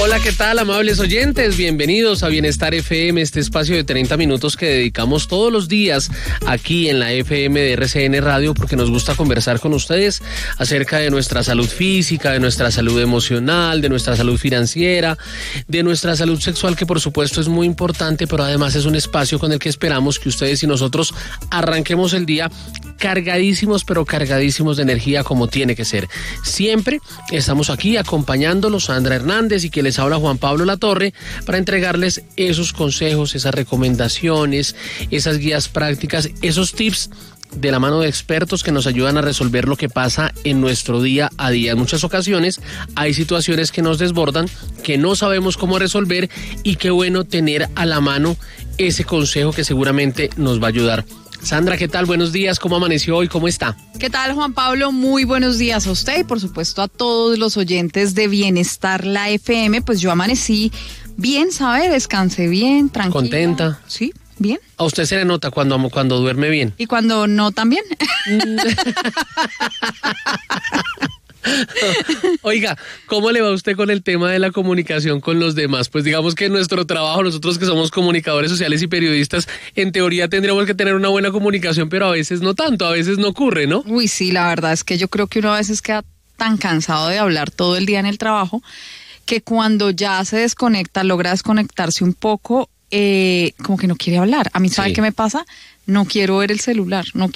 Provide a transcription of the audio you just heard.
Hola, ¿qué tal, amables oyentes? Bienvenidos a Bienestar FM, este espacio de 30 minutos que dedicamos todos los días aquí en la FM de RCN Radio, porque nos gusta conversar con ustedes acerca de nuestra salud física, de nuestra salud emocional, de nuestra salud financiera, de nuestra salud sexual, que por supuesto es muy importante, pero además es un espacio con el que esperamos que ustedes y nosotros arranquemos el día cargadísimos, pero cargadísimos de energía, como tiene que ser. Siempre estamos aquí acompañándolos, Sandra Hernández, y que les habla Juan Pablo Latorre, para entregarles esos consejos, esas recomendaciones, esas guías prácticas, esos tips de la mano de expertos que nos ayudan a resolver lo que pasa en nuestro día a día. En muchas ocasiones hay situaciones que nos desbordan, que no sabemos cómo resolver, y qué bueno tener a la mano ese consejo que seguramente nos va a ayudar. Sandra, ¿qué tal? Buenos días, ¿cómo amaneció hoy? ¿Cómo está? ¿Qué tal, Juan Pablo? Muy buenos días a usted y por supuesto a todos los oyentes de Bienestar La FM. Pues yo amanecí bien, ¿sabe? Descansé bien, tranquila. ¿Contenta? Sí, bien. ¿A usted se le nota cuando duerme bien? ¿Y cuando no también? Oiga, ¿cómo le va a usted con el tema de la comunicación con los demás? Pues digamos que en nuestro trabajo, nosotros que somos comunicadores sociales y periodistas, en teoría tendríamos que tener una buena comunicación, pero a veces no tanto, a veces no ocurre, ¿no? Uy, sí, la verdad es que yo creo que uno a veces queda tan cansado de hablar todo el día en el trabajo, que cuando ya se desconecta, logra desconectarse un poco, como que no quiere hablar. A mí, ¿sabe qué me pasa? No quiero ver el celular, no